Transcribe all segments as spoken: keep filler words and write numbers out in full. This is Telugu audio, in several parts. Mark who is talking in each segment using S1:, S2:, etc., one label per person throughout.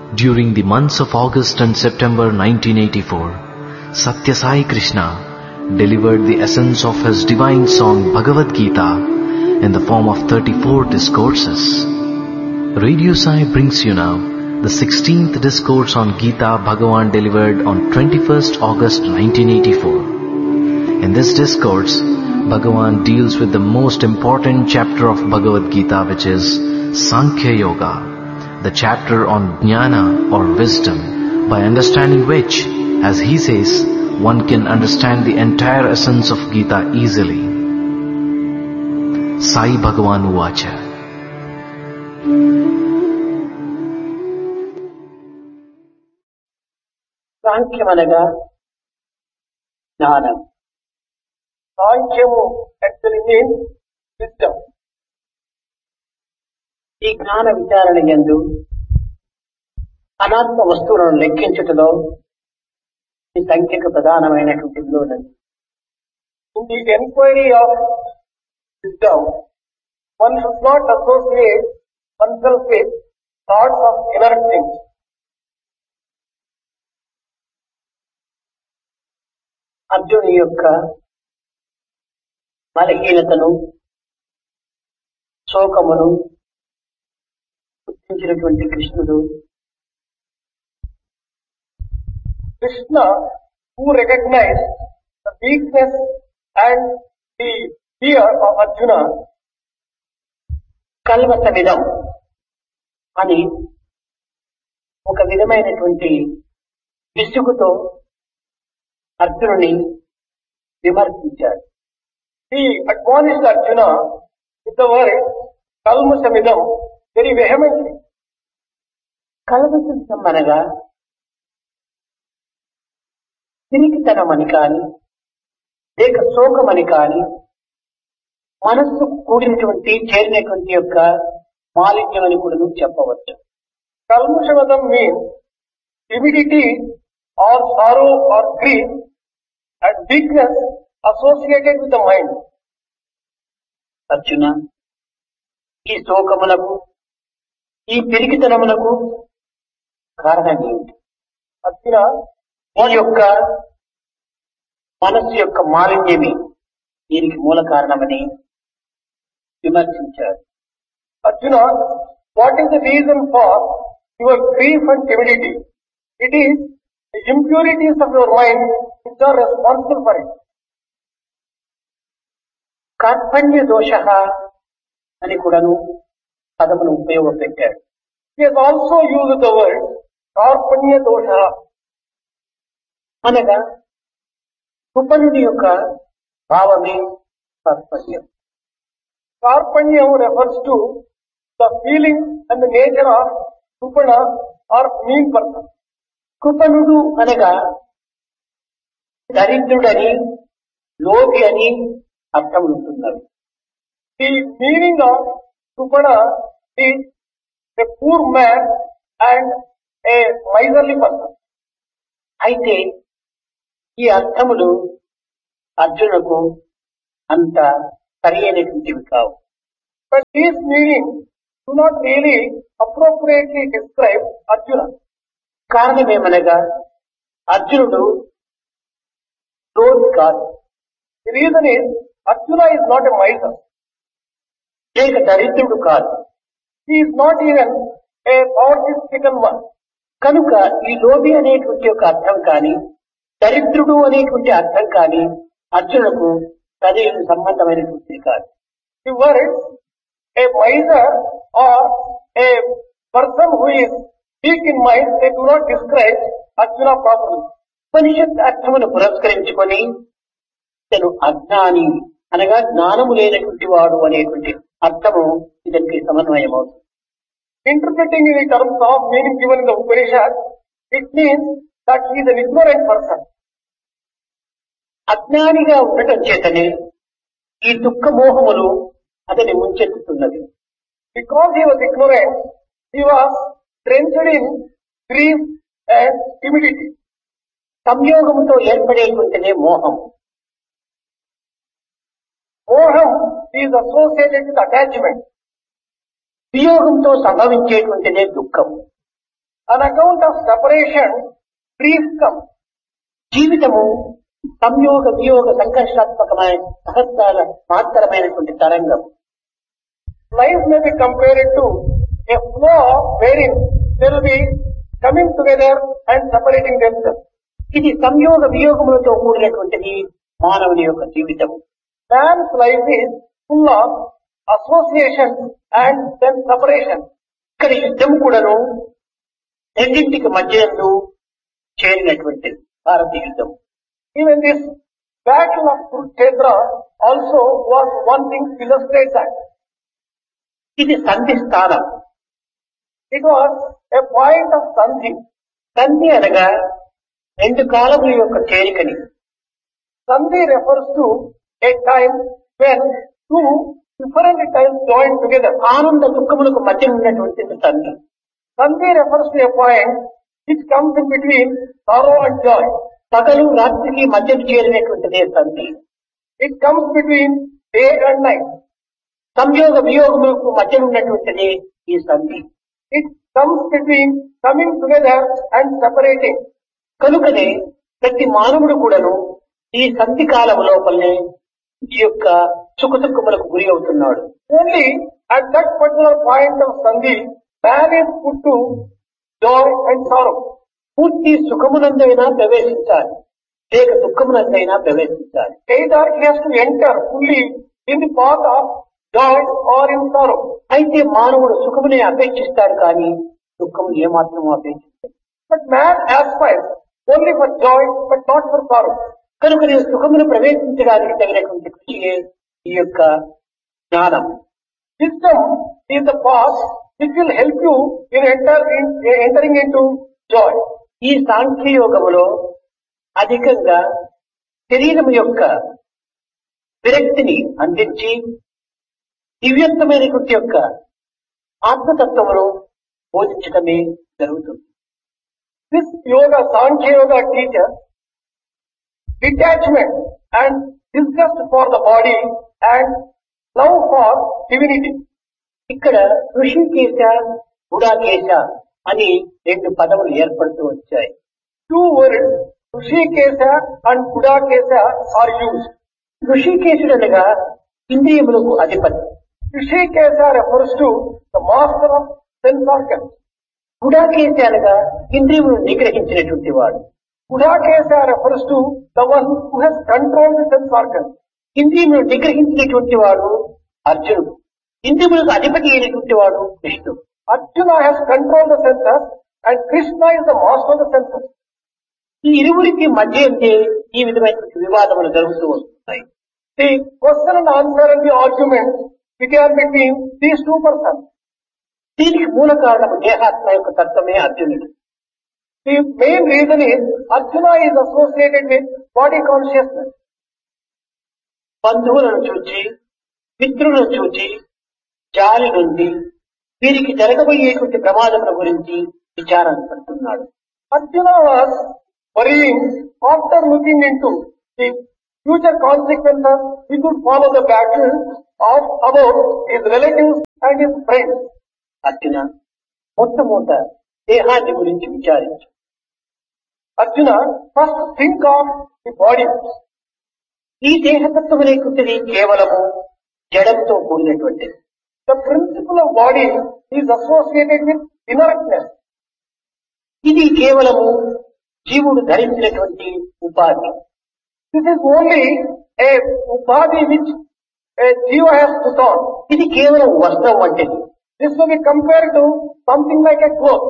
S1: During the months of August and September nineteen eighty-four, Satya Sai Krishna delivered the essence of his divine song Bhagavad Gita in the form of thirty-four discourses. Radio Sai brings you now the sixteenth discourse on Gita Bhagavan delivered on twenty-first August nineteen eighty-four. In this discourse, Bhagavan deals with the most important chapter of Bhagavad Gita, which is Sankhya Yoga, the chapter on Jnana or wisdom, by understanding which, as he says, one can understand the entire essence of Gita easily. Sai Bhagavan Uvacha.
S2: సాంఖ్యమనగా జ్ఞానం. సాంఖ్యము actually means wisdom. ఈ జ్ఞాన విచారణ యందు అనాత్మ వస్తువులను లెక్కించుటలో ఈ సంఖ్యకు ప్రధానమైనటువంటి విలువ ఉన్నది. In the enquiry of wisdom, one should not associate oneself with thoughts of inert things. అర్జునుని యొక్క బలహీనతను, శోకమును గుర్తించినటువంటి కృష్ణుడు, Krishna, who recognized the weakness and the fear of Arjuna, కల్వసమిదం అని ఒక విధమైనటువంటి విసుగుతో అర్జునుని విమర్శించాడు. He admonished Arjuna with the word kalmasamidam very vehemently. కల్వసమిదం అనగా తిరిగితనమని కాని లేక శోకమని కాని మనస్సు కూడినటువంటి చేరినటువంటి యొక్క మాలిన్యం అని కూడా చెప్పవచ్చు. కల్మషమదం means timidity or sorrow or grief and weakness associated with the mind. Arjuna, ఈ శోకములకు ఈ పిరికితనములకు కారణం ఏమిటి? అర్జున, ఈ యొక్క మనస్సు యొక్క మాలిన్యమే దీనికి మూల కారణమని విమర్శించారు. Arjuna, what is the reason for your grief and timidity? It is the impurities of your mind which are responsible for it. కార్పణ్య దోష అని కూడాను పదమును ఉపయోగపెట్టాడు. He has also used the word కార్పణ్య దోష అనగా కృపణుడి యొక్క భావమే కార్పణ్యం. కార్పణ్యం refers to the feelings and the nature of కృపణ or mean person. కృపణుడు అనగా దరిద్రుడని, లోభి అని అర్థం ఉంటున్నది. The meaning of కృపణ is a poor man and a miserly person. అయితే ఈ అర్థములు అర్జునుకు అంత సరైనటువంటివి కావు. But these meanings do not really appropriately describe Arjuna. కారణమేమనగా అర్జునుడు లోభి కాదు. The reason is Arjuna is not a miser. లేక దరిద్రుడు కాదు. He is not even a poverty-stricken one. కనుక ఈ లోభి అనేటువంటి ఒక అర్థం కానీ, దరిద్రుడు అనేటువంటి అర్థం కానీ అర్జునుకు సరైన సంబంధమైనటువంటిది కాదు. The words a miser or a person who is weak in mind, they do not describe Arjuna properly. ఉపనిషత్ అర్థమును పురస్కరించుకొని తను అజ్ఞాని అనగా జ్ఞానము లేనటువంటి వాడు అనేటువంటి అర్థము ఇతనికి సమన్వయం అవుతుంది. Interpreting in the terms of meaning given in the Upanishad, it means that he is an ignorant person. అజ్ఞానిగా ఉండటం చేతనే ఈ దుఃఖ మోహములు అతని ముంచెత్తుతున్నది. Because he was ignorant, he was drenched in grief and timidity. సంయోగముతో ఏర్పడేటువంటిదే మోహం. మోహం is associated with attachment. వియోగంతో సంభవించేటువంటిదే దుఃఖం. On account of separation, grief comes.
S3: జీవితము సంయోగ వియోగ సంఘర్షాత్మకమైన సహస్రాల మాత్రమైనటువంటి తరంగం.
S2: Life may be compared to a flow wherein there will be coming together and separating themselves.
S3: ఇది సంయోగ వియోగములతో కూడినటువంటిది మానవుని యొక్క జీవితం.
S2: Man's life is full of association and then separation.
S3: ఇక్కడ యుద్ధం కూడాను రెండింటికి మధ్యందు చేరినటువంటిది భారతీయ యుద్ధం.
S2: Even this battle of Kurukshetra also was one thing to illustrate that.
S3: ఇది సంధి స్థానం.
S2: It was a point of sandhi.
S3: సంధి అనగా రెండు కాలముల యొక్క చేరికని.
S2: Sandhi refers to a time when two different times join together.
S3: ఆనంద దుఃఖములకు మధ్య ఉన్నటువంటిది సంధి.
S2: Sandhi refers to a point which comes in between sorrow and joy.
S3: పగలు రాత్రికి మధ్య చేరినటువంటిదే సంధి.
S2: It comes between day and night.
S3: సంయోగ వియోగములకు మధ్య ఉన్నటువంటిది ఈ సంధి.
S2: It comes between coming together and separating.
S3: కనుకనే ప్రతి మానవుడు కూడాను ఈ సంధి కాలము లోపలనే ఈ యొక్క సుఖ దుఃఖములకు గురి అవుతున్నాడు.
S2: Only at that particular point of sandhi, man is put to joy and sorrow.
S3: పూర్తి సుఖమునందైనా ప్రవేశించాలి, లేక దుఃఖమునందైనా ప్రవేశించాలి.
S2: Either he has to enter fully in the path of joy or in sorrow.
S3: అయితే మానవుడు సుఖమునే అపేక్షిస్తాడు కానీ దుఃఖము ఏమాత్రము అపేక్షిస్తాడు.
S2: But man aspires only for joy but not for sorrow.
S3: కనుక నేను సుఖమును ప్రవేశించడానికి తగినటువంటి కృషియే ఈ యొక్క జ్ఞానం.
S2: Wisdom is the path which will help you in, enter in entering into joy.
S3: ఈ సాంఖ్యయోగములో అధికంగా శరీరం యొక్క విరక్తిని అందించి దివ్యత్వమైనటువంటి యొక్క ఆత్మతత్వమును బోధించడమే జరుగుతుంది.
S2: This yoga, Sankhya Yoga teaches detachment and disgust for the body and love for divinity.
S3: ఇక్కడ ఋషికేశ గుడాకేశ అని రెండు పదములు ఏర్పడుతూ వచ్చాయి.
S2: Two words, Rishikesha and Gudakesha, are used.
S3: ఋషికేశుడు అనగా ఇంద్రియములకు అధిపతి.
S2: Rishikesha refers to the master of sense organs.
S3: గుడాకేశ అనగా ఇంద్రియమును నిగ్రహించినటువంటి వాడు.
S2: Gudakesha refers to the one who has controlled the sense organs.
S3: ఇంద్రియమును నిగ్రహించినటువంటి వాడు అర్జునుడు. ఇంద్రియములకు అధిపతి అయినటువంటి వాడు కృష్ణుడు.
S2: Arjuna has controlled the senses and Krishna is the master of the senses.
S3: ఈ ఇరువురికి మధ్య ఉంటే ఈ విధమైనటువంటి వివాదములు జరుగుతూ వస్తున్నాయి.
S2: The question and answer and the argument began between these two persons.
S3: దీనికి మూల కారణం దేహాత్మ యొక్క తత్వమే అర్జునుడు.
S2: The main reason is Arjuna is associated with body consciousness.
S3: బంధువులను చూచి మిత్రులను చూచి జాలి నుండి వీరికి జరగబోయేటువంటి ప్రమాదముల గురించి విచారణ పడుతున్నాడు.
S2: Arjuna was worrying after looking into the future consequences he could follow the battle of about his relatives and his friends.
S3: Arjuna మొట్టమొదట దేహాన్ని గురించి విచారించు.
S2: Arjuna, first think of the body.
S3: ఈ దేహతత్వం అనేటువంటిది కేవలము జడంతో కూడినటువంటిది.
S2: The principle of body is associated with inertness.
S3: ఇది కేవలము జీవుడు ధరించినటువంటి ఉపాధి.
S2: This is only a upadhi which a jiva has put on.
S3: ఇది కేవలం వస్త్రం వంటిది.
S2: This will be compared to something like a cloth.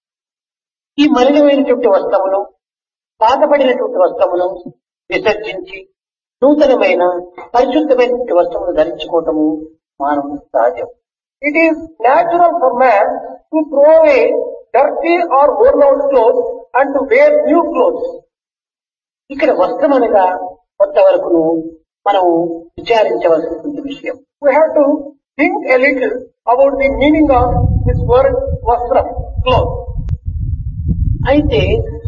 S3: ఈ మలినమైనటువంటి వస్త్రమును పాతబడినటువంటి వస్త్రమును విసర్జించి నూతనమైన పరిశుద్ధమైనటువంటి వస్త్రమును ధరించుకోవటము మానవుని సహజం.
S2: It is natural for man to throw away dirty or worn out clothes and to wear new clothes.
S3: ఇక్కడ వస్త్రం అనగా కొంతవరకును మనము విచారించవలసినటువంటి విషయం.
S2: We have to think a little about the meaning of this word vastram, cloth.
S3: అయితే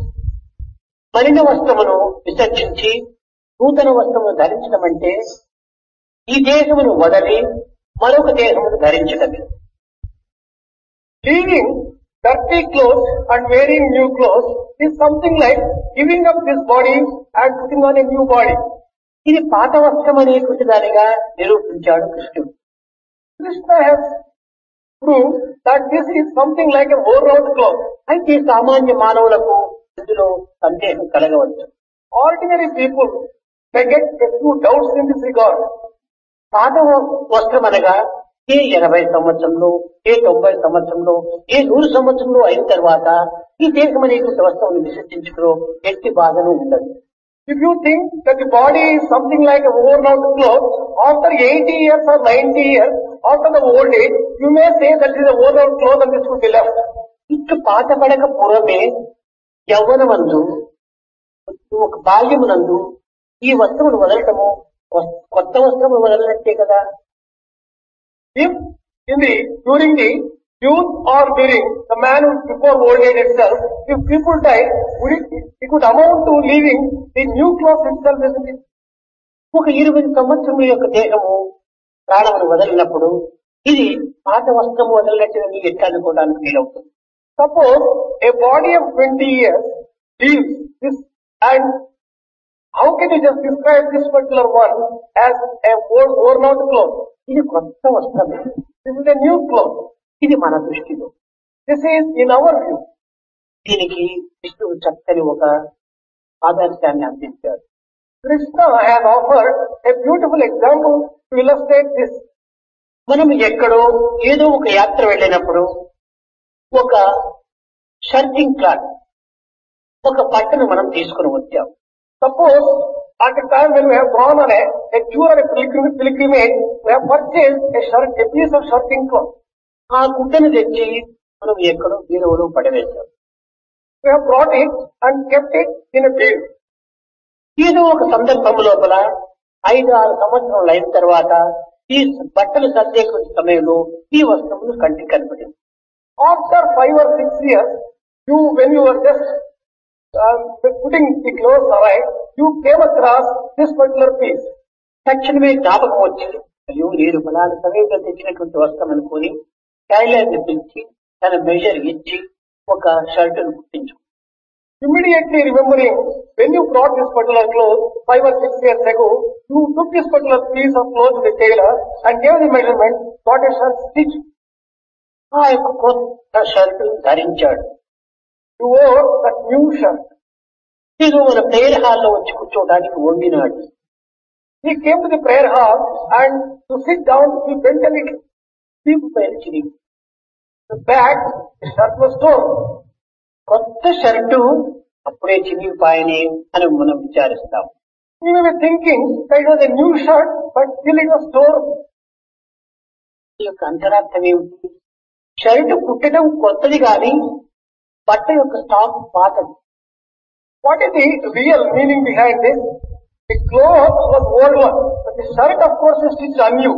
S3: మలిన వస్త్రమును విసర్జించి నూతన వస్త్రమును ధరించడం అంటే ఈ దేహమును వదలి మరొక దేహమును ధరించడమే.
S2: Leaving dirty clothes and wearing new clothes is something like giving up this body and putting on a new body.
S3: ఇది పాత వస్త్రం అనేటువంటి దానిగా నిరూపించాడు కృష్ణుడు.
S2: Krishna has proved that this is something like a worn-out cloth.
S3: అయితే సామాన్య మానవులకు ఇందులో సందేహం కలగవచ్చు.
S2: Ordinary people may get a few doubts in this regard.
S3: పాత వస్త్రం అనగా ఏ ఎనభై సంవత్సరంలో, ఏ తొంభై సంవత్సరంలో, ఏ నూరు సంవత్సరంలో అయిన తర్వాత ఈ దేశం అనేటువంటి వస్త్రం విసర్జించుకులో ఎట్టి బాధను ఉండదు.
S2: If you think that the body is something like a worn-out cloth, after eighty years or ninety years, after the old age, you may say that this is a worn-out cloth and this should be left.
S3: ఇట్లు పాత పడక పూర్వమే యవ్వనమందు ఒక బాల్యమునందు ఈ వస్త్రమును వదలటము కొత్త వస్త్రమును వదలనట్టే కదా.
S2: If in the during the youth or during the man who before old age itself, if people die, would it, it would amount to leaving the new clothes itself, isn't it?
S3: ఒక ఇరవై సంవత్సరముల యొక్క దేహము ప్రాణమును వదలినప్పుడు ఇది పాత వస్త్రము వదలనట్టు ఎట్లా అనుకోవడానికి వీలవుతుంది.
S2: Suppose a body of twenty years leaves this, and how can you just describe this particular one as a worn, worn out cloth?
S3: ఇది కొత్త వస్త్రమే.
S2: This is a new cloth.
S3: ఇది మన దృష్టిలో.
S2: This is in our view.
S3: దీనికి విష్ణువు చక్కని ఒక ఆదర్శాన్ని అందించాడు.
S2: Krishna has offered a beautiful example to illustrate this.
S3: మనం ఎక్కడో ఏదో ఒక యాత్ర వెళ్ళినప్పుడు ఒక షర్టింగ్ క్లాత్, ఒక బట్టను మనం తీసుకుని వచ్చాం.
S2: Suppose at a time when we have gone on a, a tour or a pilgrim- pilgrimage, we have purchased a shirt, a piece of shirting cloth.
S3: ఆ గుడ్డను తెచ్చి మనం ఎక్కడో బీరువలో పడవేశాం.
S2: We have brought it and kept it in a bin.
S3: ఏదో ఒక సందర్భం లోపల ఐదు ఆరు సంవత్సరాలు అయిన తర్వాత ఈ బట్టలు సర్దే సమయంలో ఈ వస్త్రములు కంటికి కనపడింది.
S2: After five or six years, you, when you were just uh, putting the clothes away, you came across this particular piece.
S3: తక్షణమే జ్ఞాపకం వచ్చి అయ్యో నేను ఫలానా సమయంలో తెచ్చినటువంటి వస్త్రం అనుకుని టైలర్ ని పిలిచి తన మెజర్ ఇచ్చి ఒక షర్టును కుట్టించు.
S2: Immediately remembering, when you brought this particular cloth five or six years ago, you took this particular piece of cloth to the tailor and gave the measurement, got a shirt stitched.
S3: ఆ యొక్క కొత్త షర్టు ధరించాడు.
S2: You wore that new shirt.
S3: నేను మన ప్రేయర్ హాల్లో వచ్చి కూర్చోవడానికి వంగినాడు.
S2: He came to the prayer hall and to sit down, he bent a little.
S3: వీపు పైన చిరిగి
S2: The back, the shirt was torn.
S3: కొత్త షర్టు అప్పుడే చిరిగిపాయనే అని మనం విచారిస్తాం.
S2: We may be thinking that it was a new shirt, but still it was torn.
S3: ఈ యొక్క అంతరార్థం ఏమిటి? షర్టు కుట్టడం కొత్తది కానీ బట్ట యొక్క స్టాక్ పాతది.
S2: What is the real meaning behind this? The cloth was old one, but the shirt of course is stitched anew.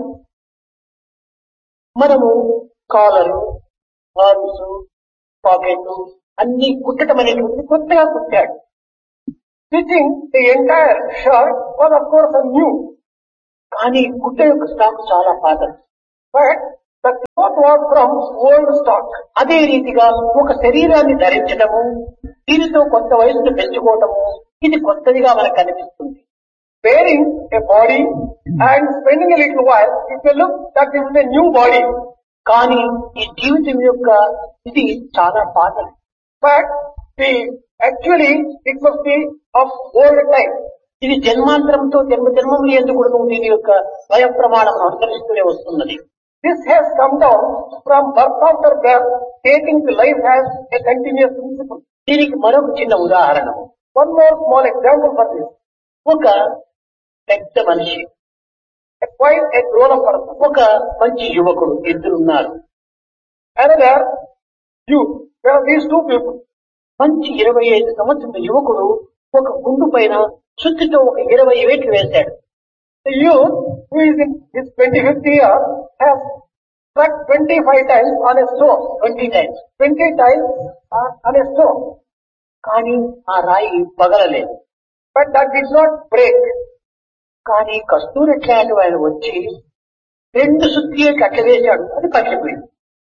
S3: మనము కాలరు, ఆర్మ్స్, పాకెట్ అన్ని కుట్టడం అనేటువంటిది కొత్తగా కుట్టాడు.
S2: Stitching the entire shirt was of course anew.
S3: కానీ గుడ్డ యొక్క స్టాక్ చాలా పాతది.
S2: But the cloth was from old stock.
S3: అదే రీతిగా ఒక శరీరాన్ని ధరించడము, దీనితో కొత్త వయసును పెంచుకోవటము, ఇది కొత్తదిగా మనకు కనిపిస్తుంది.
S2: Wearing a body and spending a little while, it may look that this is a new body.
S3: కానీ ఈ జీవితం యొక్క ఇది చాలా పాతది.
S2: But the actually it must be of old time.
S3: ఇది జన్మాంతరంతో జన్మ జన్మములు ఎందుకు కూడా దీని యొక్క స్వయ ప్రమాణం అనుసరిస్తూనే వస్తున్నది.
S2: This has come down from birth after birth, taking the life as a continuous principle.
S3: దీనికి మరొక చిన్న ఉదాహరణ.
S2: One more small example for this.
S3: ఒక పెద్ద మనిషి,
S2: A quite a grown up person.
S3: ఒక మంచి యువకుడు, ఇద్దరు ఉన్నారు.
S2: Another youth. There are these two people.
S3: మంచి ఇరవై ఐదు సంవత్సరాల యువకుడు ఒక గుండు పైన సుత్తితో ఒక ఇరవై వేట్లు వేశాడు.
S2: The youth who is in his twenty-fifth year has struck twenty-five times on a stone.
S3: Twenty times.
S2: twenty times uh, on a stone.
S3: కానీ ఆ రాయి పగలలేదు.
S2: But that did not break.
S3: కానీ కస్తూరి అట్లాంటి ఆయన వచ్చి రెండు సుత్తి అట్ల వేశాడు, అది పగిలిపోయింది.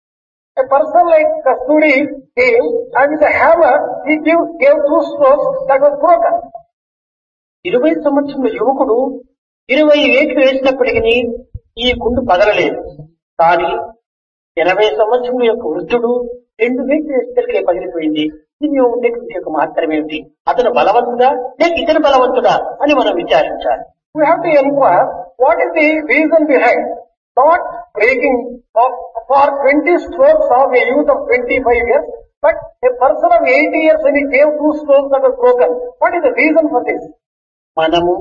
S2: A person like Kasturi came and with a hammer he gave, gave two strokes that was broken.
S3: ఇరవై సంవత్సరంలో యువకుడు ఇరవై వేట్లు వేసినప్పటికీ ఈ గుండు పగలలేదు. కానీ ఎనభై సంవత్సరంలో యొక్క వృద్ధుడు రెండు వేట్లు వేసేసరికి పగిలిపోయింది. దీని ఉండేటువంటి యొక్క మాత్రం ఏమిటి? అతను బలవంతుడా లేక ఇతను బలవంతుడా అని మనం విచారించాలి.
S2: We have to inquire what is the reason behind not breaking of, for twenty strokes of a youth of twenty-five years, but a person of eighty years when he gave two strokes that was broken. What is the reason for this?
S3: మనము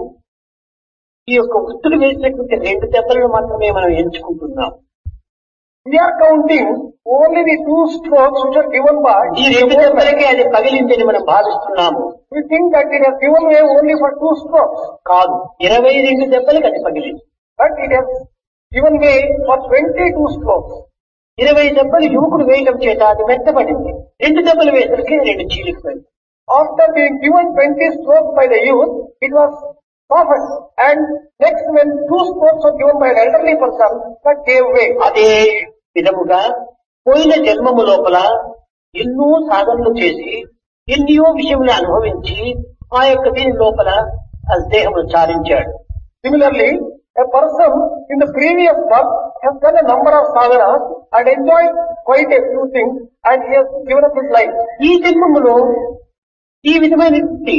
S3: ఈ యొక్క వృత్తులు వేసినటువంటి రెండు దెబ్బలను మాత్రమే మనం ఎంచుకుంటున్నాం.
S2: We are counting only the two strokes which are given by
S3: ఈ రెండు దెబ్బలకే అది పగిలిందని మనం భావిస్తున్నాము.
S2: We think that it has given way only for two strokes.
S3: కాదు, ఇరవై రెండు దెబ్బలకి అది పగిలింది.
S2: But it has given way for twenty-two strokes.
S3: ఇరవై దెబ్బలు యువకుడు వేయడం చేత అది మెత్తబడింది. రెండు దెబ్బలు వేసరికి రెండు చీలిపోయింది.
S2: After being given twenty strokes by the youth, it was softened. And next when two strokes were given by an elderly person, that gave way.
S3: అదే విధముగా పోయిన జన్మము లోపల ఎన్నో సాధనలు చేసి ఎన్నో విషయములు అనుభవించి ఆ యొక్క దీని లోపల ఆ దేహమును చాలించాడు.
S2: Similarly, a person in the previous birth has done a number of sadhanas and enjoyed quite a few things and he has given up his life.
S3: ఈ జన్మములో ఈ విధమైన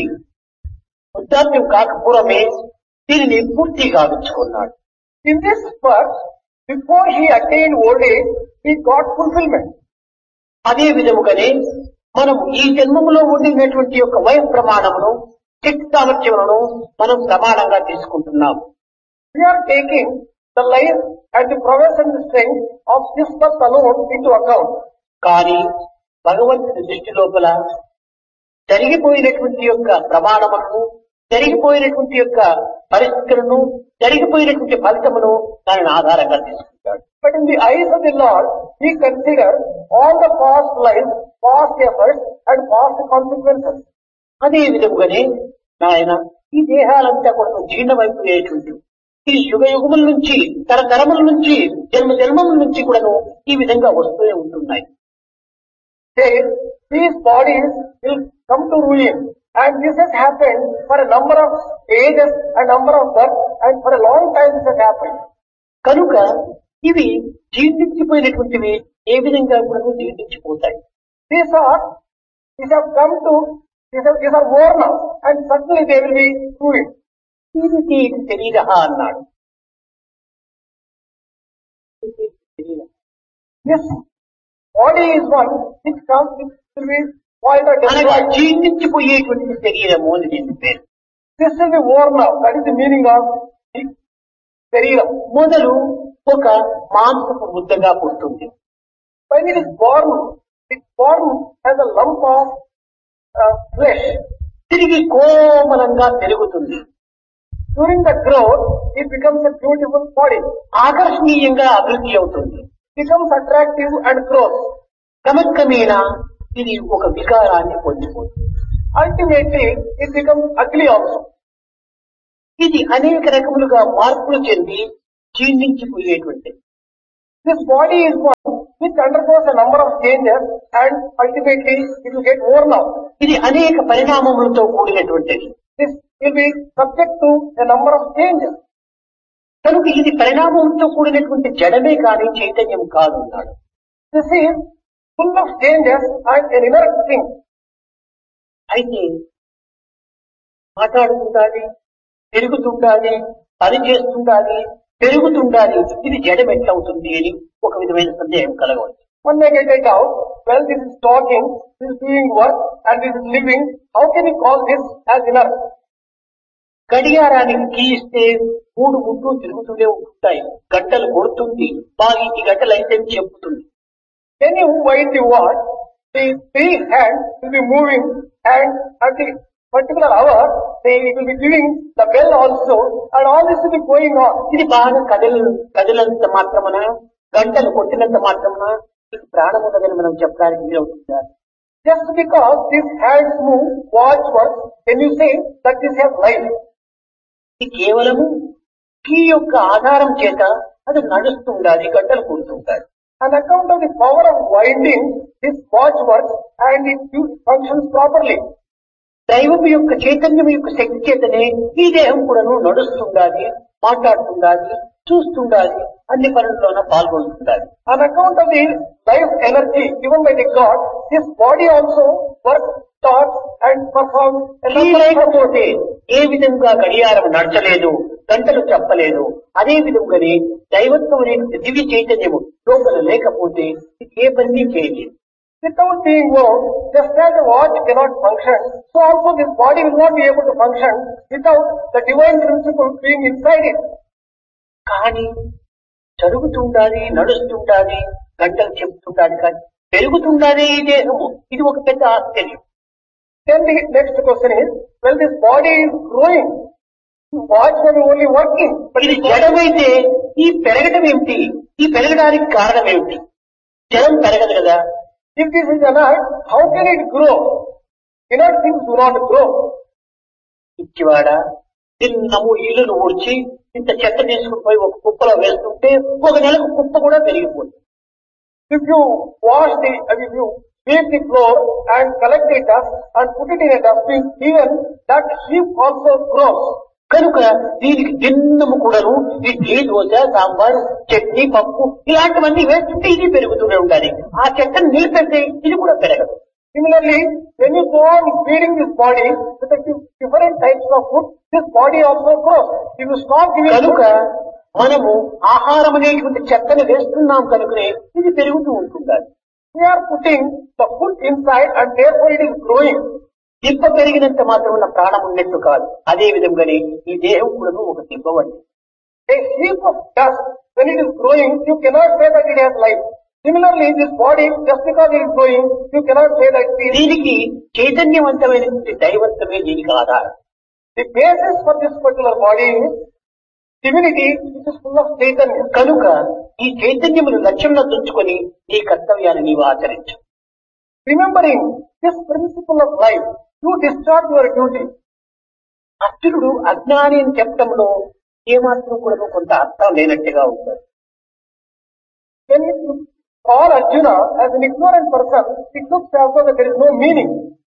S3: వృద్ధాప్యం కాకపూర్వమే దీనిని పూర్తి గావించుకున్నాడు.
S2: In this birth, before he attained old age, he got fulfillment.
S3: అదే విధముగానే మనము ఈ జన్మములో ఉండినటువంటి యొక్క వయ ప్రమాణమును శక్తి సామర్థ్యములను మనం ప్రమాణంగా తీసుకుంటున్నాము.
S2: We are taking the life and the prowess and the strength of this birth alone into account.
S3: కానీ భగవంతుని దృష్టి లోపల జరిగిపోయినటువంటి యొక్క ప్రమాణములను, జరిగిపోయినటువంటి యొక్క పరిస్థితులను, జరిగిపోయినటువంటి ఫలితమును దానిని ఆధారంగా తీసుకుంటాడు.
S2: But in the eyes of the Lord, he considers all the past lives, past efforts and past consequences.
S3: అదే విధముగానే నాయన ఈ దేహాలంతా కూడా జీర్ణమైపోయేటువంటి ఈ యుగ యుగముల నుంచి తరతరముల నుంచి జన్మ జన్మముల నుంచి కూడాను ఈ విధంగా వస్తూనే ఉంటున్నాయి.
S2: These bodies will come to ruin, and this has happened for a number of ages, a number of births, and for a long time this has happened.
S3: కనుక ఇవి జీర్ణించిపోయినటువంటివి ఏ విధంగా కూడా జీర్ణించిపోతాయి.
S2: These are, these have come to, these are, these are worn out, and certainly they will be ruined.
S3: ఇది శరీర అన్నాడు.
S2: This body is one which comes, which will be spoiled or
S3: అనగా
S2: destroyed.
S3: జీర్ణించిపోయేటువంటి శరీరము అని దీని పేరు.
S2: This will be worn out. That is the meaning of the శరీరం.
S3: మొదలు ఒక మాంసపు ముద్దగా పుడుతుంది.
S2: When it is born, it's born as a lump of uh, flesh.
S3: తిరిగి కోమలంగా పెరుగుతుంది.
S2: During the growth, it becomes a beautiful body.
S3: ఆకర్షణీయంగా అభివృద్ధి అవుతుంది.
S2: Becomes attractive and grows.
S3: క్రమక్రమేణా ఇది ఒక వికారాన్ని పొందిపోతుంది.
S2: Ultimately, it becomes ugly also.
S3: ఇది అనేక రకములుగా మార్పులు చెంది క్షీణించిపోయేటువంటి.
S2: This body is one which undergoes a number of changes and ultimately it will get worn out.
S3: ఇది అనేక పరిణామములతో కూడినటువంటిది.
S2: This will be subject to a number of changes.
S3: కనుక ఇది పరిణామంతో కూడినటువంటి జడమే కానీ చైతన్యం కాదు అన్నాడు.
S2: This is full of changes and an inert thing.
S3: అయితే మాట్లాడుతుండాలి, పెరుగుతుండాలి, పని చేస్తుండాలి, పెరుగుతుండాలి, ఇది జడం ఎట్లవుతుంది అని ఒక విధమైన సందేహం కలగవచ్చు.
S2: One may get a doubt, well this is talking, this is doing work and this is living, how can you call this as inert?
S3: గడియారానికి key ఇస్తే మూడు ముట్లు తిరుగుతూనే ఉంటాయి, గంటలు కొడుతుంది, బాగా ఈ గంటలు అయితే చెప్పుతుంది.
S2: When you wind the watch, the three hands will be moving and at the particular hour, they will be giving the bell also and all this will be going on.
S3: ఇది బాగా కదలు కదిలంత మాత్రమున, గంటలు కొట్టినంత మాత్రమున ఇది ప్రాణం ఉన్నదని మనం చెప్పడానికి వీలవుతుందా?
S2: Just because these hands move, watch works, can you say that this has life?
S3: ఇది కేవలము కీ యొక్క ఆధారం చేత అది నడుస్తుండాలి, గంటలు కొడుతుంటాడు.
S2: On account of the power of winding, this watch works and it functions properly.
S3: దైవం యొక్క చైతన్యం యొక్క శక్తి చేతనే ఈ దేహం కూడాను నడుస్తుండాలి, మాట్లాడుతుండాలి, చూస్తుండాలి, అన్ని పనుల్లోన పాల్గొంటుండాలి.
S2: On account of the life energy given by the God, this body also works, talks and performs.
S3: ఈ లేకపోతే ఏ విధంగా గడియారం నడచలేదు, గంటలు చెప్పలేదు. అదే విధంగానే దైవత్వం అనే దివ్య చైతన్యము లోపల లేకపోతే ఇది ఏ పని చేయలేదు.
S2: Without being wound, just as the watch cannot function, so also this body will not be able to function without the divine principle being inside it.
S3: కానీ జరుగుతుండాలి, నడుస్తుండాలి, గంటలు చెప్తుండాలి, కానీ పెరుగుతుండాలి ఈ దేహము. ఇది ఒక పెద్ద ఆశ్చర్యం.
S2: Then the next question is, well, this body is growing. Watch may be only working. But
S3: ఇది జడమైతే ఈ పెరగడం ఏమిటి? ఈ పెరగడానికి కారణం ఏమిటి? జడం పెరగదు కదా.
S2: If this is inert, how can it grow? Inert things do not grow.
S3: ఇచ్చివాడ నిన్నము ఇల్లును ఊడ్చి ఇంత చెత్త తీసుకుని పోయి ఒక కుప్పలో వేస్తుంటే ఒక నెలకు కుప్ప కూడా పెరిగిపోతుంది.
S2: If you wash the, if you sweep the floor and collect the dust and put it in a dustbin, even that heap also grows.
S3: కనుక దీనికి దిన్నము కూడాను ఇడ్లీ, దోశ, సాంబార్, చట్నీ, పప్పు ఇలాంటివన్నీ వేస్తుంటే ఇది పెరుగుతూనే ఉండాలి. ఆ చెత్తను నిలిపేస్తే ఇది కూడా పెరగదు.
S2: Similarly, when you go on feeding this body with the different types of food, this body also grows. If you stop giving
S3: కనుక మనము ఆహారం అనేటువంటి చెత్తను వేస్తున్నాం కనుకనే ఇది పెరుగుతూ ఉంటుండాలి.
S2: we are putting the food inside and therefore it is growing.
S3: దిబ్బ పెరిగినంత మాత్రం ఉన్న ప్రాణం ఉన్నట్టు కాదు. అదే విధంగానే ఈ దేహం కూడా ఒక దిబ్బ వంటి.
S2: A heap of dust, when it is growing, you cannot say that it has life. Similarly, this body, just because it is growing, you cannot say that it is.
S3: దీనికి చైతన్యవంతమైనటువంటి దైవత్వమే దీనికి ఆధారం.
S2: The basis for this particular body is divinity, which is full of Chaitanya.
S3: కనుక ఈ చైతన్యమును లక్ష్యంలో తుంచుకొని నీ కర్తవ్యాన్ని నీవు ఆచరించు.
S2: Remembering this principle of life, you discharge your duty.
S3: అర్జునుడు అజ్ఞాని అని చెప్పడంలో ఏమాత్రం కూడా కొంత అర్థం లేనట్టుగా ఉంటాడు.
S2: When you call Arjuna as an ignorant person, it looks as though that there is no meaning.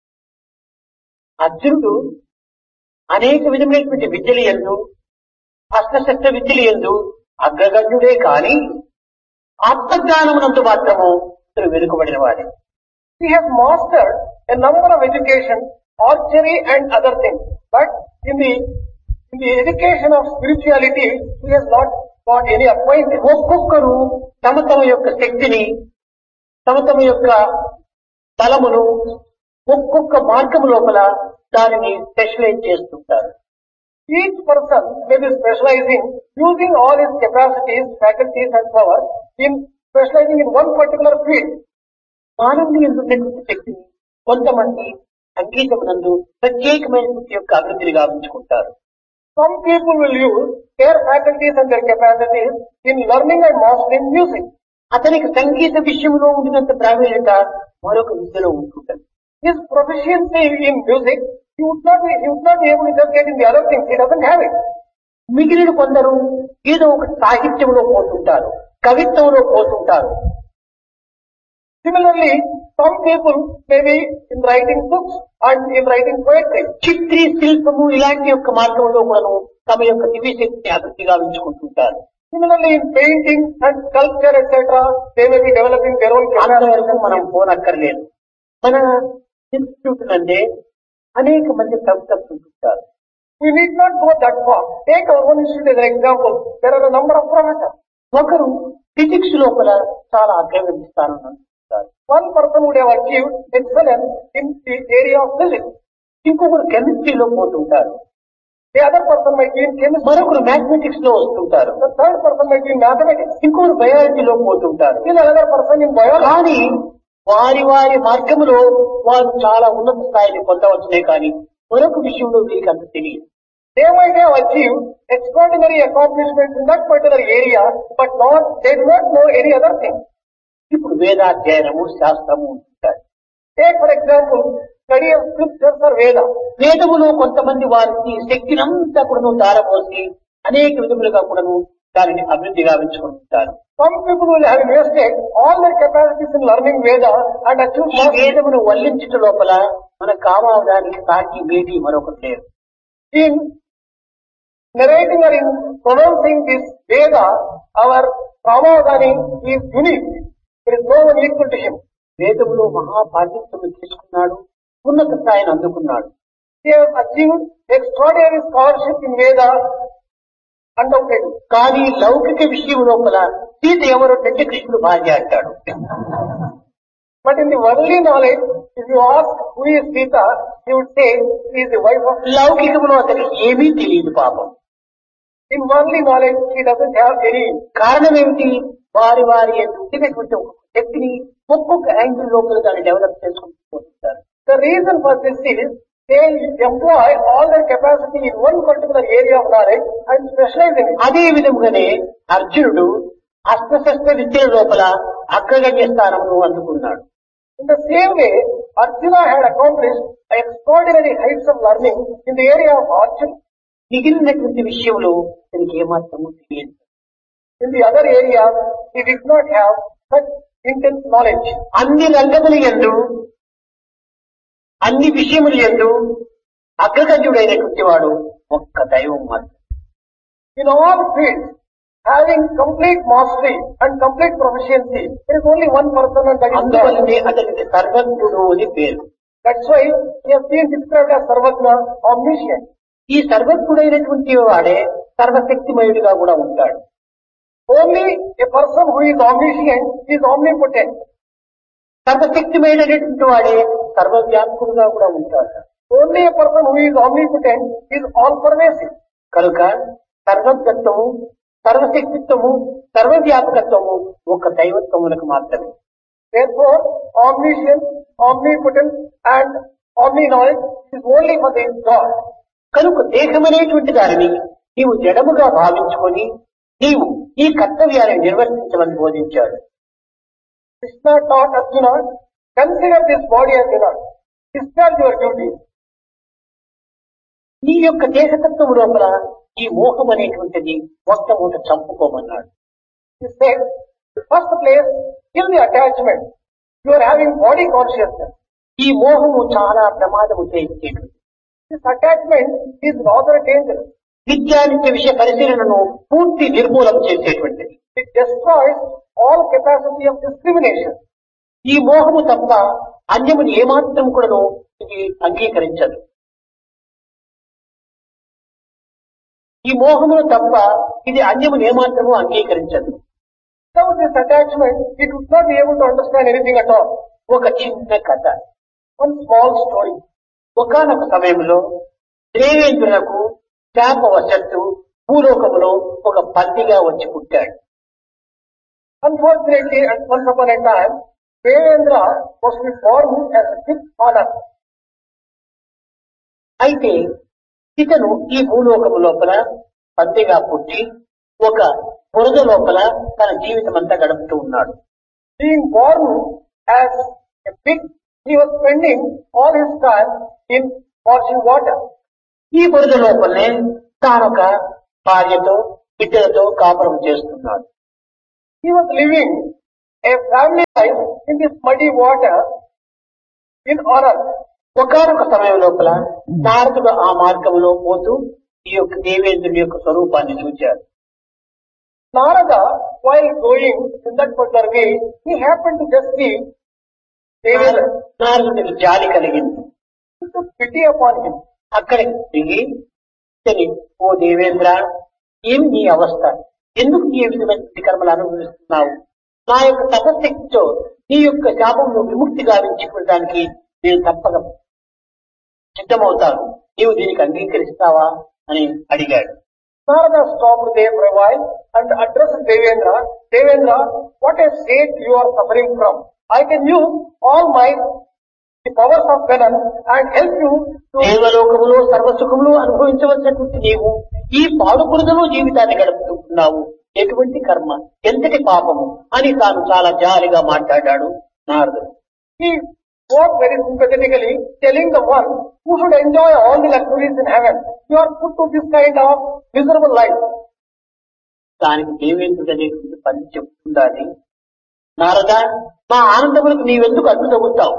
S3: అర్జునుడు అనేక విధమైనటువంటి విద్యలు యందు, అస్త్రశస్త్ర విద్యలు యందు అగ్రగణ్యుడే కాని ఆత్మజ్ఞానమునందు మాత్రము ఇతను వెనుకబడిన వాడే.
S2: He has mastered a number of education, archery and other things. But in the, in the education of spirituality, he has not got any appointment.
S3: ఒక్కొక్కరు తమ తమ యొక్క శక్తిని, తమ తమ యొక్క బలమును ఒక్కొక్క మార్గము లోపల దానిని స్పెషలైజ్ చేస్తుంటారు.
S2: Each person may be specializing, using all his capacities, faculties and powers in specializing in one particular field.
S3: మానవుని ఎందున్నటువంటి శక్తిని కొంతమంది సంగీతమునందు ప్రత్యేకమైనటువంటి యొక్క అభివృద్ధిని గావించుకుంటారు.
S2: Some people will use their faculties and their capacities in learning and mastering music.
S3: అతనికి సంగీత విషయంలో ఉండినంత ప్రావీణ్యత మరొక విద్యలో ఉంటుంటుంది.
S2: His proficiency in music, he would not be, he would not be able to just get in the other things. He doesn't have it.
S3: మిగిలిన కొందరు ఏదో ఒక సాహిత్యంలో పోతుంటారు, కవిత్వంలో పోతుంటారు.
S2: Similarly, some people may be in writing books and in writing poetry.
S3: చిత్రీ, శిల్పము ఇలాంటి యొక్క మార్గంలో కూడా తమ యొక్క దివ్య శక్తిని అభివృద్ధి గావించుకుంటుంటారు.
S2: Similarly, in painting and sculpture, et cetera, they may be developing their own
S3: అంతవరకు మనం పోనక్కర్లేదు. మన ఇన్స్టిట్యూట్ నందే అనేక మంది కవితలు ఉంటుంటారు.
S2: We need not go that far. Take our own institute as an example. There are a number of professors.
S3: ఒకరు ఫిజిక్స్ లోపల చాలా అగ్రగణ్య స్థానం ఉంటారు.
S2: One person would have achieved excellence in the area of physics.
S3: ఇంకొకరు కెమిస్ట్రీలో పోతుంటారు.
S2: The other person might be in chemistry.
S3: మరొకరు మ్యాథమెటిక్స్ లో వస్తుంటారు.
S2: The third person might be in mathematics.
S3: ఇంకొకరు బయాలజీలో పోతుంటారు.
S2: Still another person in biology.
S3: కానీ వారి వారి మార్గంలో వారు చాలా ఉన్నత స్థాయిని పొందవచ్చునే కానీ మరొక విషయంలో వీరికి అంత తెలియదు.
S2: They might have achieved extraordinary accomplishments in that particular area, but not, they do not know any other thing.
S3: ఇప్పుడు వేదాధ్యయనము, శాస్త్రము ఉంటాయి.
S2: Take for example, study of scriptures or Veda.
S3: వేదములో కొంతమంది వారికి శక్తినంతా కూడాను ధారపోసి అనేక విధములుగా కూడాను దానిని అభివృద్ధి గావించుకుంటారు.
S2: Some people will have invested all their capacities in learning Veda and achieved
S3: ఈ వేదమును వల్లించుట లోపల మన కామావడానికి సాటి వేది మరొకటి లేదు.
S2: in narrating or in pronouncing this Veda, our Ramadani is unique. There is no one equal to him.
S3: వేదములో మహాపాండిత్యము తీసుకున్నాడు, ఉన్నత స్థాయిని అందుకున్నాడు.
S2: He has achieved extraordinary scholarship in Veda, undoubtedly.
S3: కానీ లౌకిక విషయం లోపల సీత ఎవరో అంటే కృష్ణుడు భార్య అంటాడు.
S2: But in the worldly knowledge, if you ask who is Sita, he would say she is the wife of.
S3: లౌకికములో అతనికి ఏమీ తెలియదు పాపం.
S2: In worldly knowledge, he doesn't have any.
S3: కారణం ఏమిటి? వారి వారి ఉండినటువంటి ఒక శక్తిని ఒక్కొక్క యాంగిల్ లోపల దాన్ని డెవలప్ చేసుకుంటూ పోతుంటారు.
S2: The reason for this is they employ all their capacity in one particular area of knowledge and specialize in it.
S3: అదే విధముగానే అర్జునుడు అస్త్రశస్త్ర విద్యల లోపల అగ్రగణ్య స్థానంలో అందుకున్నాడు.
S2: In the same way, Arjuna had accomplished extraordinary heights of learning in the area of archery.
S3: మిగిలినటువంటి విషయంలో తనకి ఏమాత్రము తెలియదు.
S2: In the other areas, he did not have such intense knowledge.
S3: అన్ని రంగముల యందు అన్ని విషయముల యందు అగ్రగణ్యుడైనటువంటి వాడు ఒక్క దైవం మాత్రం.
S2: In all fields, having complete mastery and complete proficiency, there is only one person and that is God.
S3: అందువల్లనే అతనికి సర్వజ్ఞుడు అని పేరు.
S2: That's why he has been described as Sarvajna, omniscient.
S3: ఈ సర్వజ్ఞుడైనటువంటి వాడే సర్వశక్తిమయుడిగా కూడా ఉంటాడు.
S2: Only a person who is omniscient is omnipotent.
S3: సర్వశక్తిమైనటువంటి వాడే సర్వవ్యాపకుడుగా కూడా ఉంటాడు.
S2: Only a person who is omnipotent is all pervasive.
S3: కనుక సర్వజ్ఞత్వము, సర్వశక్తిత్వము, సర్వవ్యాపకత్వము ఒక దైవత్వములకు మాత్రమే.
S2: Therefore, omniscience, omnipotence and omni-knowledge is only for the God.
S3: కనుక దేహమనేటువంటి దానిని నీవు జడముగా భావించుకొని నీవు ఈ కర్తవ్యాన్ని నిర్వర్తించమని బోధించాడు.
S2: Krishna taught Arjuna, consider this body as enough. Discharge your duty.
S3: నీ యొక్క దేహతత్వం లోపల ఈ మోహం అనేటువంటిది మొట్టమొదట చంపుకోమన్నాడు.
S2: He said, first place, kill the attachment. You are having body consciousness.
S3: ఈ మోహము చాలా ప్రమాదము చేసేటువంటి.
S2: This attachment is rather dangerous.
S3: విద్యానిత్య విషయ పరిశీలనను పూర్తి నిర్మూలం చేసేటువంటిది.
S2: It destroys all capacity of discrimination.
S3: ఈ మోహము తప్ప అన్యముని ఏమాత్రం కూడాను ఇది అంగీకరించదు. ఈ మోహమును తప్ప ఇది అన్యముని ఏమాత్రము అంగీకరించదు.
S2: Without this attachment, it would not be able to understand anything at all.
S3: ఒక చిన్న కథ,
S2: One small story.
S3: ఒకానొక సమయంలో దేవేంద్రులకు శాపవశత్తు భూలోకములో ఒక పందిగా వచ్చి పుట్టాడు.
S2: Unfortunately, at once upon a time, Devendra was to be born as a fifth on earth.
S3: అయితే ఇతను ఈ భూలోకము లోపల పందిగా పుట్టి ఒక బురద లోపల తన జీవితం అంతా గడుపుతూ ఉన్నాడు.
S2: Being born as a pig, he was spending all his time in washing water.
S3: ఈ బురద లోపలనే తానొక భార్యతో బిడ్డలతో కాపురం చేస్తున్నాడు.
S2: He was living a family life in this muddy water in honor.
S3: ఒకనొక సమయం లోపల నారదుడు ఆ మార్గంలో పోతూ ఈ యొక్క దేవేంద్రుడి యొక్క స్వరూపాన్ని చూచాడు.
S2: Narada, while going in that particular way, he happened to just see Devendra.
S3: నారదుడికి జాలి కలిగింది.
S2: He took pity upon him.
S3: అక్కడికి తిరిగి ఇతని, ఓ దేవేంద్ర, ఏమి నీ అవస్థ? ఎందుకు ఈ విధమైన కర్మలు అనుభవిస్తున్నావు? నా యొక్క తపశక్తితో నీ యొక్క శాపంలో విముక్తి గావించుకోవడానికి నేను తప్పక సిద్ధమవుతాను. నీవు దీనికి అంగీకరిస్తావా అని అడిగాడు.
S2: Narada stopped there for a while and addressed Devendra. Devendra, what a state you are suffering from. I can use all my the powers of penance and help you to.
S3: దేవలోకములో సర్వసుఖములు అనుభవించవలసినటువంటి నీవు ఈ పాడుపురుదలో జీవితాన్ని గడుపుతున్నావు. ఎటువంటి కర్మ, ఎంతటి పాపము అని తాను చాలా జాలిగా మాట్లాడాడు నారదుడు.
S2: He spoke very sympathetically, telling the one who should enjoy all the luxuries in heaven, you are put to this kind of miserable life.
S3: దానికి దేవేంద్రుడు అనేటువంటి పని చెప్తుండాలి. నారద, మా ఆనందములకు నీవెందుకు అడ్డు తగ్గుతావు?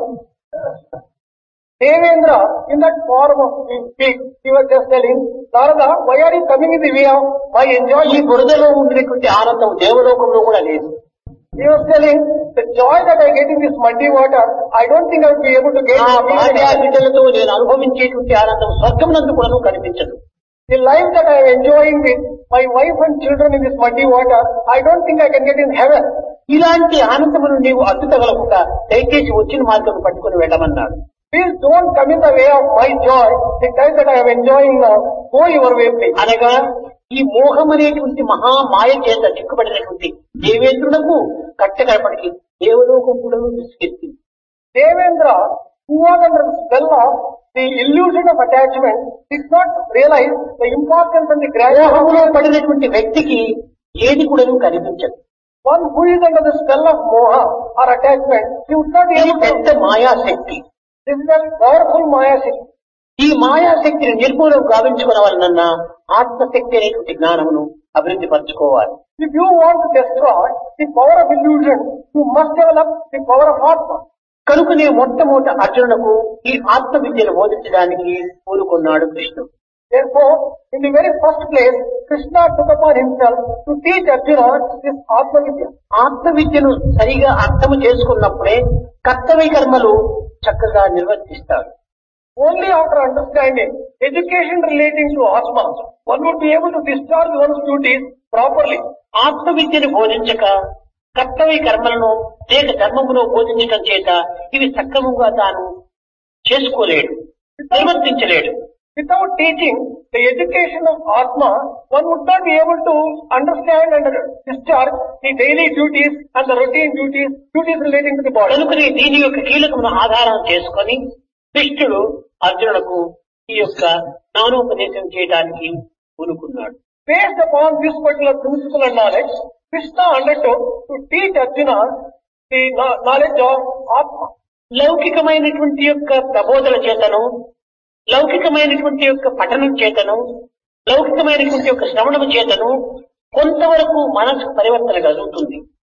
S2: Devendra, in that form of speech, he was just telling, Narada, why are you coming in the way of my
S3: ఈ
S2: enjoying?
S3: బురదలో ఉండినటువంటి ఆనందం దేవలోకంలో కూడా లేదు.
S2: He was telling, the joy that I get in this muddy water, I don't think I will be able to get
S3: ఆ
S2: it
S3: భార్య
S2: in
S3: బిడ్డలతో నేను అనుభవించేటువంటి ఆనందం స్వర్గమునందు కూడా కనిపించదు.
S2: the life that I am enjoying with my wife and children in this muddy water, I don't think I can get in heaven.
S3: ఇలాంటి ఆనందమును నీవు అడ్డు తగలకుండా దయచేసి వచ్చిన మార్గం పట్టుకుని వెళ్ళమన్నాడు.
S2: Please don't come in the way of my joy, the time that I am enjoying now. Go your way, please.
S3: అనగా ఈ మోహం అనేటువంటి మహామాయ చేత చిక్కుబడినటువంటి దేవేంద్రునకు కట్టకడపటికి దేవలోకం కూడా విసిగెత్తింది.
S2: Devendra, who was under the spell of the illusion of attachment, did not realize the importance and the grandeur of
S3: మోహంలో పడినటువంటి వ్యక్తికి ఏది కూడా కనిపించదు.
S2: one who is under the spell of moha or attachment. He would not be
S3: ఇది
S2: able
S3: పెద్ద
S2: to.
S3: మాయాశక్తి.
S2: This is a powerful maya shakti.
S3: ఈ మాయాశక్తిని నిర్మూలం గావించుకునవలనన్నా ఆత్మశక్తి అనేటువంటి జ్ఞానమును అభివృద్ధి పరచుకోవాలి.
S2: If you want to destroy the power of illusion, you must develop the power of atma.
S3: కనుకనే మొట్టమొదట అర్జునులకు ఈ ఆత్మ విద్యను బోధించడానికి పూనుకున్నాడు కృష్ణుడు.
S2: Therefore, in the very first place, Krishna took upon himself to teach Arjuna this atma vidya.
S3: ఆత్మ విద్యను సరిగా అర్థం చేసుకున్నప్పుడే కర్తవ్య కర్మలు చక్కగా నిర్వర్తిస్తాడు.
S2: Only after understanding education relating to atma, one would be able to discharge one's duties properly.
S3: ఆత్మ విద్యను బోధించక కర్తవ్య కర్మలను లేక ధర్మమును బోధించడం చేత ఇవి సక్రమంగా తాను చేసుకోలేడు, నిర్వర్తించలేడు.
S2: Without teaching the education of atma, one would not be able to understand and discharge the daily duties and the routine duties, duties relating to the body.
S3: కనుకనే దీని యొక్క కీలకమును ఆధారం చేసుకొని కృష్ణుడు అర్జునులకు ఈ యొక్క జ్ఞానోపదేశం చేయడానికి పూనుకున్నాడు.
S2: Based upon this particular principle and knowledge, Krishna undertook to teach Arjuna the kno- knowledge of atma.
S3: లౌకికమైనటువంటి యొక్క ప్రబోధన చేతను, లౌకికమైనటువంటి యొక్క పఠనం చేతను, లౌకికమైనటువంటి యొక్క శ్రవణము చేతను కొంతవరకు మనసుకు పరివర్తన కలుగుతుంది.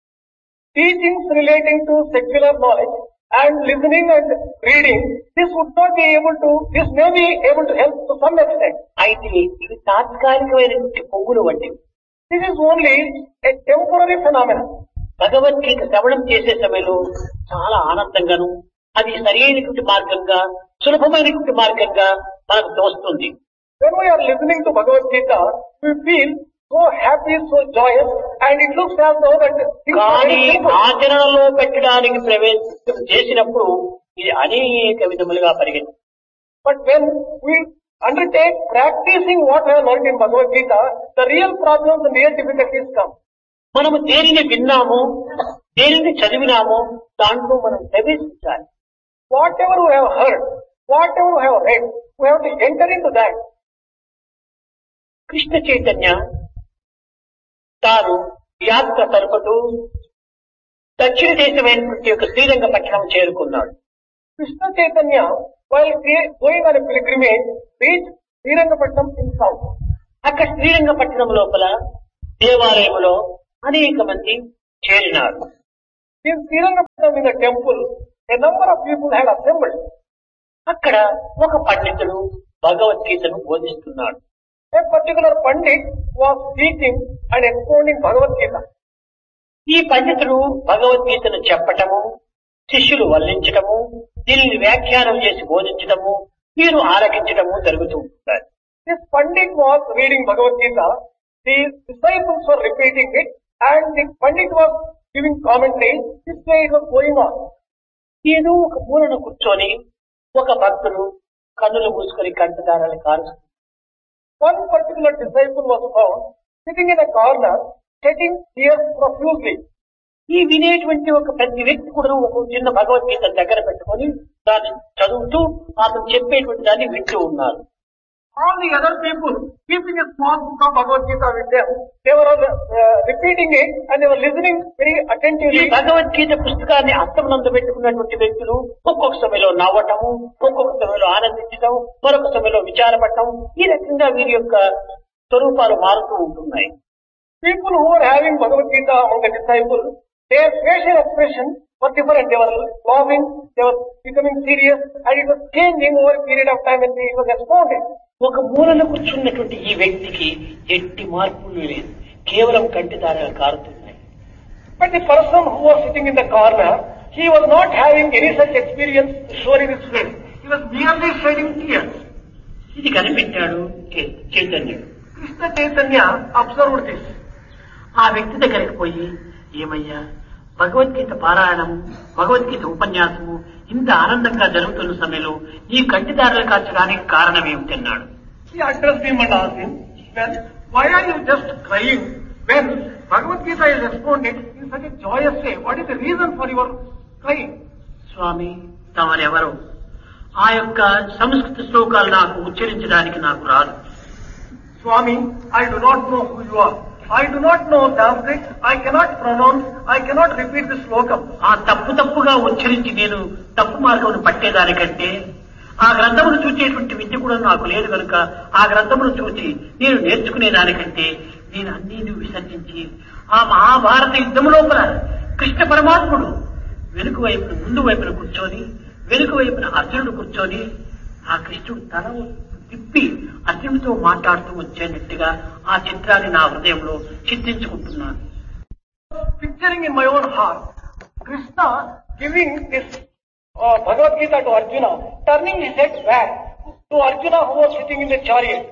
S2: Teachings relating to secular knowledge and listening and reading, this would not be able to, this may be able to help to some extent.
S3: అయితే ఇవి తాత్కాలికమైనటువంటి పొంగులు వంటివి.
S2: This is only a temporary phenomenon.
S3: Bhagavad Gita శ్రవణం చేసే సమయంలో చాలా ఆనందంగాను అది సరి అయినటువంటి మార్గంగా, సులభమైనటువంటి మార్గంగా మనకు తోస్తుంది.
S2: When we are listening to Bhagavad Gita, we feel so happy, so joyous, and it looks as though that things are
S3: కానీ
S2: very simple.
S3: ఆచరణలో పెట్టడానికి ప్రవేశం చేసినప్పుడు ఇది అనేక విధములుగా పరిగెత్తుంది.
S2: But when we undertake practicing what we have learned in Bhagavad Gita, the real problems and real difficulties come.
S3: మనము దేనిని విన్నాము, దేనిని చదివినామో దాంట్లో మనం ప్రవేశించాలి.
S2: Whatever we have heard, whatever we have read, we have to enter into that.
S3: Krishna Chaitanya తాను యాత్ర తరుపుతూ దక్షిణ దేశమైనటువంటి యొక్క శ్రీరంగపట్నం చేరుకున్నాడు.
S2: Krishna Chaitanya, while cre- going on a pilgrimage, reached Srirangapatnam in south.
S3: అక్కడ శ్రీరంగపట్నం లోపల దేవాలయంలో అనేక మంది చేరినారు.
S2: In Srirangapatnam in the temple, a number of people had assembled.
S3: అక్కడ ఒక పండితుడు భగవద్గీతను బోధిస్తున్నాడు.
S2: A particular Pandit was teaching and expounding Bhagavad Gita.
S3: ఈ పండితుడు భగవద్గీతను చెప్పటము, శిష్యులు వల్లించటము, దీనిని వ్యాఖ్యానం చేసి బోధించటము, మీరు ఆలకించటము జరుగుతూ ఉంటారు.
S2: This Pandit was reading Bhagavad Gita, the disciples were repeating it, and the Pandit was giving commentary. This way it was going on.
S3: ఏదో ఒక మూలన కూర్చొని ఒక భక్తుడు కన్నులు మూసుకొని కంటదారాలు కారుస్తూ
S2: One particular disciple was found sitting in a corner, shedding tears profusely.
S3: ఈ వినేటువంటి ఒక ప్రతి వ్యక్తి కూడా ఒక చిన్న భగవద్గీత దగ్గర పెట్టుకొని దాన్ని చదువుతూ అతను చెప్పేటువంటి దాన్ని వింటూ ఉన్నారు.
S2: All the other people, keeping a small book of Bhagavad Gita with them, they were uh, repeating it and they were listening very
S3: ఈ
S2: attentively.
S3: భగవద్గీత పుస్తకాన్ని అర్థమునందు పెట్టుకున్నటువంటి వ్యక్తులు ఒక్కొక్క సమయంలో నవ్వటము, ఒక్కొక్క సమయంలో ఆనందించటం, మరొక సమయంలో విచారపడటం, ఈ రకంగా వీరి యొక్క స్వరూపాలు మారుతూ ఉంటున్నాయి.
S2: People who are having Bhagavad Gita among the disciples, their facial expression was different. They were laughing, they were becoming serious, and it was changing over a period of time when it was expounded.
S3: ఒక మూలన కూర్చున్నటువంటి ఈ వ్యక్తికి ఎట్టి మార్పులు లేదు, కేవలం కంటిదారులు కారుతున్నాయి.
S2: But the person who was sitting in the corner, he was not having any such experience showing his face. He was merely shedding tears.
S3: ఇది కనిపెట్టాడు చైతన్యుడు.
S2: Krishna Chaitanya observed this.
S3: ఆ వ్యక్తి దగ్గరికి పోయి, ఏమయ్యా భగవద్గీత పారాయణం, భగవద్గీత ఉపన్యాసము ఇంత ఆనందంగా జరుగుతున్న సమయంలో ఈ కంటిదారులు కాల్చడానికి కారణం ఏమిటన్నాడు.
S2: He addressed him and asked him, well, why are you just crying when Bhagavad Gita is expounded in such a joyous way? What is the reason for your crying?
S3: స్వామి, తమరెవరు? ఆ యొక్క సంస్కృత శ్లోకాలు నాకు ఉచ్చరించడానికి నాకు రాదు.
S2: Swami, I do not know who you are. I do not know Sanskrit. I cannot pronounce. I cannot repeat the slokam.
S3: ఆ తప్పు తప్పుగా ఉచ్చరించి నేను తప్పు మార్గమును పట్టేదానికంటే ఆ గ్రంథమును చూచేటువంటి విద్య కూడా నాకు లేదు కనుక ఆ గ్రంథమును చూచి నేను నేర్చుకునేదానికంటే నేను అన్నీ విసర్జించి ఆ మహాభారత యుద్ధము లోపల కృష్ణ పరమాత్ముడు వెనుక వైపున ముందు వైపున కూర్చొని వెనుక వైపున అర్జునుడు కూర్చొని ఆ కృష్ణుడు తల తిప్పి అర్జునుడితో మాట్లాడుతూ వచ్చేటట్టుగా ఆ చిత్రాన్ని నా హృదయంలో చిత్రించుకుంటున్నాను.
S2: Picturing in my own heart, Krishna giving this uh, Bhagavad Gita to Arjuna, turning his head back to Arjuna who was sitting in the chariot.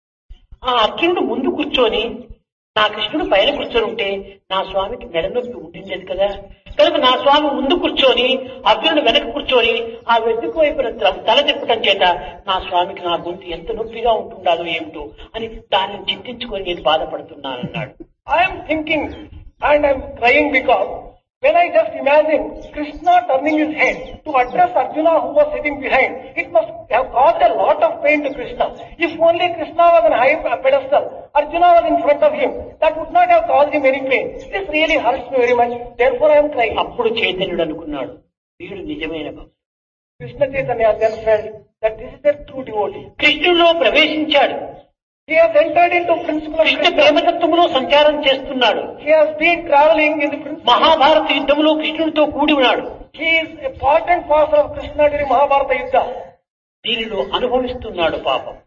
S3: ఆ అర్జునుడు ముందు కూర్చొని నా కృష్ణుడు పైన కూర్చొని ఉంటే నా స్వామికి మెడ నొప్పి ఉండింది కదా, కనుక నా స్వామి ముందు కూర్చొని అర్జునుడు వెనక కూర్చొని ఆ వెతుకు వైపున తల తిప్పటం చేత నా స్వామికి నా గొంతు ఎంత నొప్పిగా ఉంటుండాలో ఏమిటో అని దానిని చింతించుకొని నేను బాధపడుతున్నానన్నాడు.
S2: I am thinking and I am crying because when I just imagine Krishna turning his head to address Arjuna who was sitting behind, it must have caused a lot of pain to Krishna. If only Krishna was on a high pedestal, Arjuna was in front of him, that would not have caused him any pain. This really hurts me very much, therefore I am crying.
S3: అప్పుడు చైతన్యుడు అనుకున్నాడు, వీడు నిజమైన భక్తుడు.
S2: Krishna Chaitanya then felt that this is a true devotee.
S3: కృష్ణుడిలో ప్రవేశించాడు.
S2: He has entered into principle of
S3: Krishna
S2: Krishna.
S3: ప్రేమతత్వంలో సంచారం చేస్తున్నాడు.
S2: He has been traveling in the principle.
S3: Mahabharata యుద్ధంలో కృష్ణుడితో కూడి ఉన్నాడు.
S2: He is a part and parcel of Krishna during Mahabharata Yuddha.
S3: దీనిలో అనుభవిస్తున్నాడు పాపం.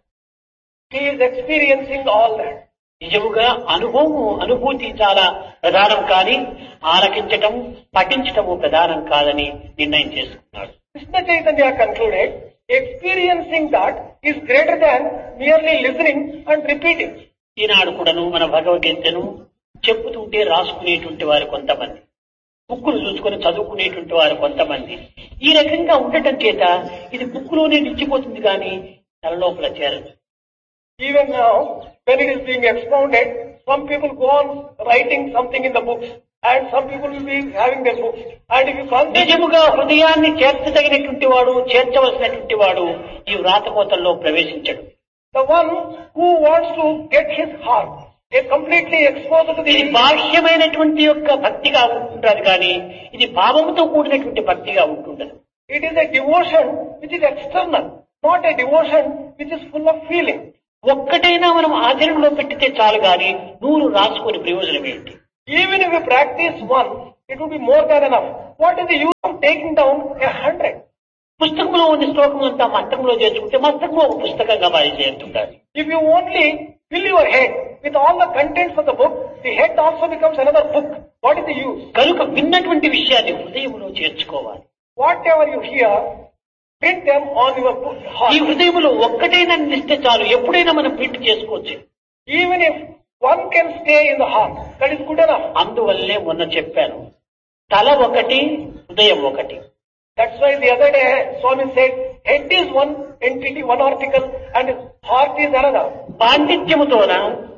S2: He is experiencing all that.
S3: నిజముగా అనుభవము అనుభూతి చాలా ప్రధానం కానీ ఆలకించటం పఠించటము ప్రధానం కాదని నిర్ణయం చేసుకున్నాడు.
S2: Krishna Chaitanya concluded, experiencing that is greater than merely listening and repeating.
S3: ఈనాడు కూడాను మన భగవద్గీతను చెప్పుతుంటే రాసుకునేటువంటి వారు కొంతమంది, బుక్కులు చూసుకొని చదువుకునేటువంటి వారు కొంతమంది. ఈ రకంగా ఉండటం చేత ఇది బుక్కులోనే నిలిచిపోతుంది కానీ తల లోపల చేరదు.
S2: Even now, when it is being expounded, some people go on writing something in the books and some people will be having their books. And if you concentrate,
S3: నిజముగా హృదయాన్ని చేర్చదగినటువంటి వాడు, చేర్చవలసినటువంటి వాడు ఈ వ్రాతకోతల్లో ప్రవేశించడు.
S2: the one who wants to get his heart is completely exposed to the
S3: ఇది బాహ్యమైనటువంటి యొక్క భక్తిగా ఉంటుండదు కానీ ఇది భావముతో కూడినటువంటి భక్తిగా ఉంటుండదు.
S2: It is a devotion which is external, not a devotion which is full of feeling.
S3: ఒక్కటైనా మనం ఆచరణలో పెట్టితే చాలు గాని నూరు రాసుకొని ప్రయోజనం ఏంటి?
S2: Even if we practice one, it would be more than enough. What is the use of taking down a hundred?
S3: పుస్తకంలో ఉన్న శ్లోకం అంతా మస్తకంలో చేర్చుకుంటే మస్తకంలో ఒక పుస్తకంగా మారి చేస్తుంటారు.
S2: If you only fill your head with all the contents of the book, the head also becomes another book. What is the use?
S3: కనుక విన్నటువంటి విషయాన్ని హృదయంలో చేర్చుకోవాలి.
S2: Whatever you hear, print them on your book heart.
S3: ఈ హృదయంలో ఒక్కటైనా నిలిస్తే చాలు, ఎప్పుడైనా మనం ప్రింట్ చేసుకోవచ్చు.
S2: Even if one can stay in the heart, that is good enough.
S3: అందువల్లే మొన్న చెప్పాను, తల ఒకటి హృదయం ఒకటి.
S2: That's why the other day Swami said, head is one entity, one article, and heart is another.
S3: పాండిత్యముతోన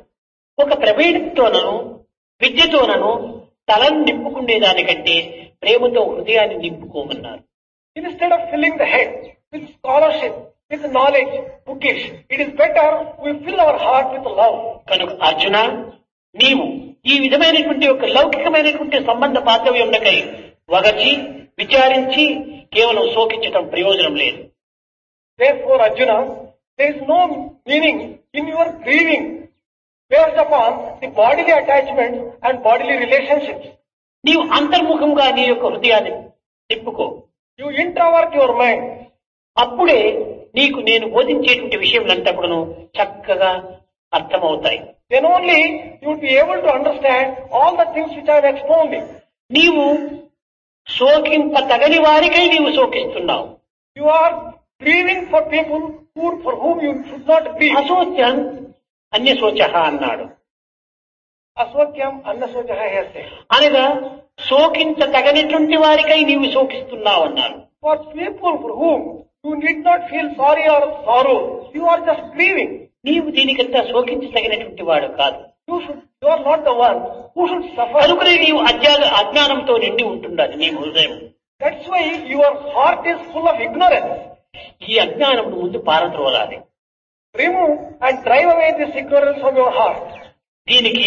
S3: ఒక ప్రవీణతోనను విద్యతోనను తలను నింపుకునేదానికంటే ప్రేమతో హృదయాన్ని నింపుకోమన్నారు.
S2: Instead of filling the head with scholarship, with knowledge, bookish, it is better we fill our heart with love.
S3: కనుక అర్జున, నీవు ఈ విధమైనటువంటి ఒక లౌకికమైనటువంటి సంబంధ బాంధవ్యంకై వగచి విచారించి కేవలం శోకించటం ప్రయోజనం లేదు.
S2: Therefore, Arjuna, there is no meaning in your grieving based upon the bodily attachments and bodily relationships.
S3: నీవు అంతర్ముఖంగా నీ యొక్క హృదయాన్ని తిప్పుకో.
S2: You introvert your mind.
S3: అప్పుడే నీకు నేను బోధించేటువంటి విషయములంతా కూడాను చక్కగా అర్థమవుతాయి.
S2: Then only you will be able to understand all the things which I am expounding.
S3: నీవు శోకింప తగని వారికై నీవు శోకిస్తున్నావు.
S2: You are grieving for people who, for whom you should not grieve.
S3: అశోచ్యం అన్యశోచః అన్నాడు.
S2: Aswakyam annaswajaha heste.
S3: అనగా శోకించ తగనటువంటి వారికై నీవు శోకిస్తున్నావు అన్నాడు.
S2: For people for whom you need not feel sorry or sorrow, you are just grieving.
S3: నీవు దీనికంతా శోకించ తగినటువంటి వాడు కాదు.
S2: You should, you are not the one who should suffer.
S3: కనుకనే నీవు అజ్ఞాన అజ్ఞానంతో నిండి ఉంటున్నది నీ హృదయం.
S2: That's why your heart is full of ignorance.
S3: ఈ అజ్ఞానం ముందు పారద్రోలాలి.
S2: Remove and drive away this ignorance from your heart.
S3: దీనికి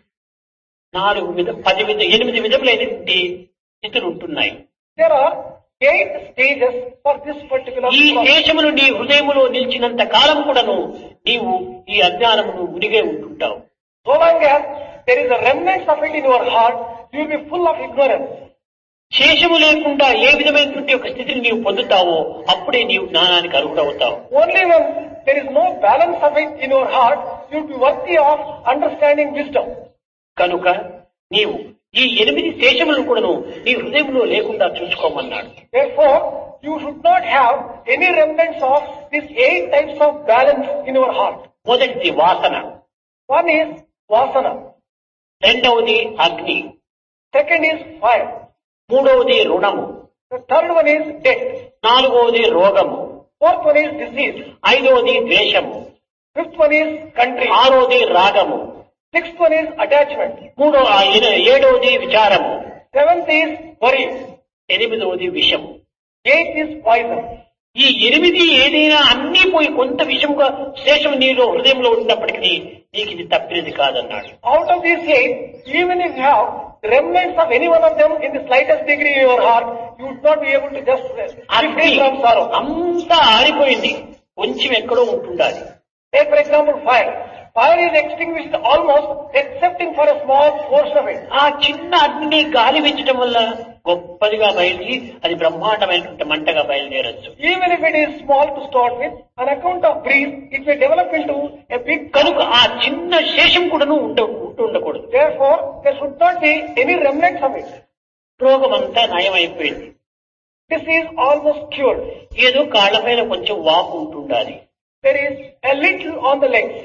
S3: నాలుగు విధ పది విధ ఎనిమిది విధములైనటువంటి స్థితులు ఉంటున్నాయి.
S2: There are eight stages for this particular
S3: ఈ
S2: process.
S3: దేశమును నీ హృదయములో నిలిచినంత కాలం కూడాను నీవు ఈ అజ్ఞానమును మునిగే ఉంటుంటావు.
S2: So long as there is a remnant of it in your heart, you will be full of ignorance.
S3: శేషము లేకుండా ఏ విధమైనటువంటి ఒక స్థితిని నీవు పొందుతావో అప్పుడే నీవు జ్ఞానానికి అర్హుడవుతావు.
S2: Only when there is no balance of it in your heart, you will be worthy of understanding wisdom.
S3: కనుక నీవు ఈ ఎనిమిది శేషములను కూడాను నీ హృదయంలో లేకుండా చూసుకోమన్నాడు.
S2: Therefore, you should not have any remnants of these eight types of balance in your heart.
S3: మొదటిది వాసన,
S2: One is vasana.
S3: రెండవది అగ్ని,
S2: Second is fire.
S3: మూడవది రుణము,
S2: The third one is death.
S3: నాలుగవది రోగము,
S2: Fourth one is disease.
S3: ఐదవది ద్వేషము,
S2: Fifth one is country.
S3: ఆరోది రాగము,
S2: Sixth one is attachment.
S3: మూడో ఆ ఎన- ఏడవది విచారము,
S2: Seventh is worry.
S3: ఎనిమిదవది విషము.
S2: Eighth is poison.
S3: ఈ ఎనిమిది ఏదైనా అన్నీ పోయి కొంత విషముగా శేషం నీలో హృదయంలో ఉన్నప్పటికీ నీకు ఇది తప్పినది కాదన్నాడు.
S2: Out of these eight, even if you have remnants of any one of them in the slightest degree in your heart, you would not be able to just be
S3: అగ్ని
S2: free from sorrow.
S3: అంతా ఆరిపోయింది, కొంచెం ఎక్కడో ఉంటుండాలి.
S2: Take for example fire. Fire is extinguished almost excepting for a small portion of it.
S3: ఆ చిన్న అగ్నిని గాలి పెంచడం వల్ల గొప్పదిగా బయలుదేరి అది బ్రహ్మాండమైనటువంటి మంటగా బయలుదేరచ్చు.
S2: Even if it is small to start with, on account of breeze, it may develop into a big.
S3: కనుక ఆ చిన్న శేషం కూడాను ఉండ ఉంటూ ఉండకూడదు.
S2: Therefore, there should not be any remnants of it.
S3: రోగం అంతా నయమైపోయింది,
S2: This is almost cured.
S3: ఏదో కాళ్ల పైన కొంచెం వాపు ఉంటుండాలి.
S2: There is a little on the legs.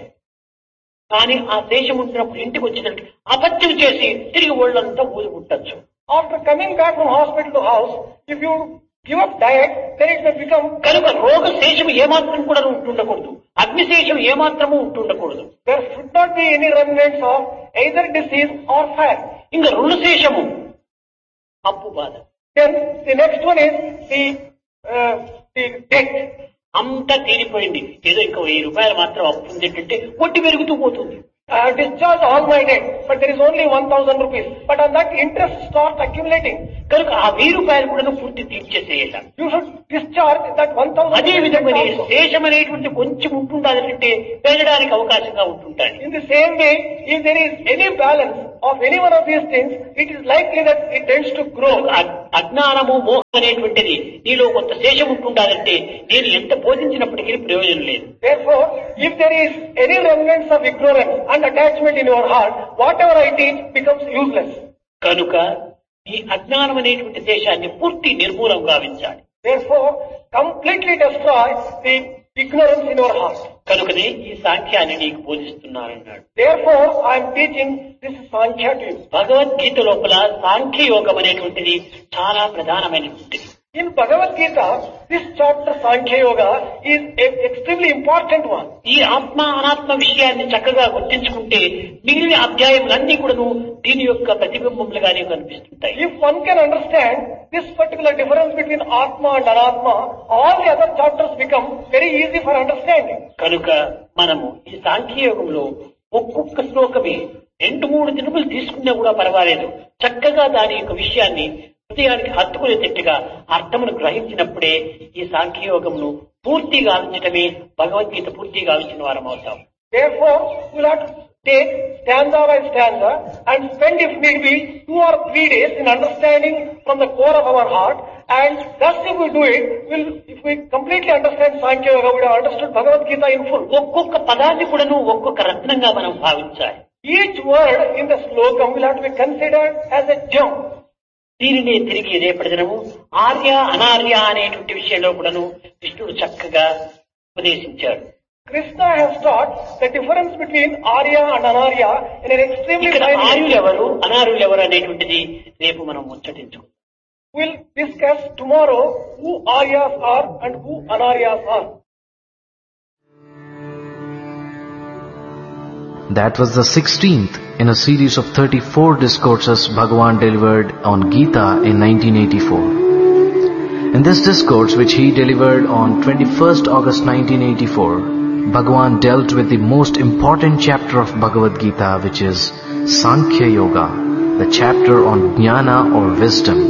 S3: కానీ ఆ శేషం ఉంటున్నప్పుడు ఇంటికి వచ్చినట్టు అపత్యం చేసి తిరిగి ఒళ్ళంతా ఊది పుట్టచ్చు.
S2: After coming back from hospital to house, if you give up diet, then it may become.
S3: కనుక రోగ శేషం ఏమాత్రం కూడా ఉంటుండకూడదు, అగ్ని శేషం ఏమాత్రము ఉంటుండకూడదు.
S2: There should not be any remnants of either disease or fire.
S3: ఇంకా రుణ శేషము అప్పు బాధ,
S2: Then the next one is the uh, the debt.
S3: అంతా తీరిపోయింది, ఏదో ఇంకా వెయ్యి రూపాయలు మాత్రం అప్పు ఉంది ఏంటంటే వడ్డీ పెరుగుతూ పోతుంది.
S2: I have discharged all my debt, but there is only one thousand rupees. But on that interest starts accumulating.
S3: కనుక ఆ వెయ్యి రూపాయలు కూడా పూర్తి తీర్చేసేయాలి.
S2: You should discharge that one thousand.
S3: అదే విధంగా శేషం అనేటువంటి కొంచెం ఉంటుండాలంటే పెరగడానికి అవకాశంగా ఉంటుంటాయి.
S2: In the same way, if there is any balance of any one of these things, it is likely that it tends to grow.
S3: అ- అజ్ఞానము మోహం అనేటువంటిది నీలో కొంత శేషం ఉంటుండాలంటే నేను ఎంత బోధించినప్పటికీ ప్రయోజనం లేదు.
S2: Therefore, if there is any remnants of ignorance and attachment in your heart, whatever I teach becomes useless.
S3: కనుక ఈ అజ్ఞానం అనేటువంటి దేశాన్ని పూర్తి నిర్మూలం గావించాలి.
S2: Therefore, completely destroy the ignorance in your heart.
S3: కనుకనే ఈ సాంఖ్యాన్ని నీకు బోధిస్తున్నానన్నాడు.
S2: Therefore, I am teaching this Sankhya to you.
S3: Bhagavad Gita లోపల సాంఖ్య యోగం అనేటువంటిది చాలా ప్రధానమైనటువంటిది.
S2: In Bhagavad Gita, this chapter Sankhya Yoga is an extremely important one.
S3: ఈ ఆత్మ అనాత్మ విషయాన్ని చక్కగా గుర్తించుకుంటే మిగిలిన అధ్యాయములన్నీ కూడాను దీని యొక్క ప్రతిబింబములుగానే కనిపిస్తుంటాయి.
S2: If one can understand this particular difference between Atma and Anatma, all the other chapters become very easy for understanding.
S3: కనుక మనము ఈ సాంఖ్యయోగంలో ఒక్కొక్క శ్లోకమే రెండు మూడు దినములు తీసుకున్నా కూడా పర్వాలేదు, చక్కగా దాని యొక్క విషయాన్ని హృదయానికి హత్తుకునేటట్టుగా అర్థమును గ్రహించినప్పుడే ఈ సాంఖ్యయోగమును పూర్తిగా గావించటమే భగవద్గీత పూర్తిగా గావించిన వారం అవుతాం.
S2: Therefore, you will have to take stanza by stanza and spend if need be two or three days in understanding from the core of our heart, and thus if we do it, we'll, if we completely understand Sankhya Yoga, we have understood Bhagavad Gita in full.
S3: ఒక్కొక్క పదాన్ని కూడాను ఒక్కొక్క రత్నంగా మనం భావించాలి.
S2: Each word in the slokam will have to be considered as a gem.
S3: దీనినే తిరిగి రేపటి దినము ఆర్య అనార్య అనేటువంటి విషయంలో కూడాను కృష్ణుడు చక్కగా ఉపదేశించాడు.
S2: Krishna has taught the difference between Arya and Anarya in an extremely
S3: ఇక్కడ
S2: fine way.
S3: ఆర్యులు ఎవరు అనార్యులు ఎవరు అనేటువంటిది రేపు మనం ముచ్చటించుకుందాం.
S2: We'll discuss tomorrow who Aryas are and who Anaryas are.
S1: That was the sixteenth in a series of thirty-four discourses Bhagavan delivered on Gita in nineteen eighty-four. In this discourse, which he delivered on twenty-first August nineteen eighty-four, Bhagavan dealt with the most important chapter of Bhagavad Gita, which is Sankhya Yoga, the chapter on Jnana or wisdom.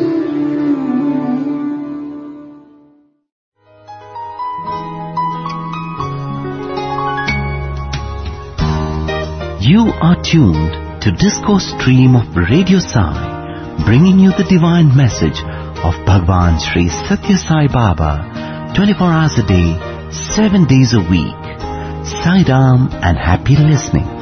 S4: You are tuned to Discourse Stream of Radio Sai, bringing you the divine message of Bhagwan Sri Satya Sai Baba, twenty-four hours a day, seven days a week. Sai Ram and happy listening.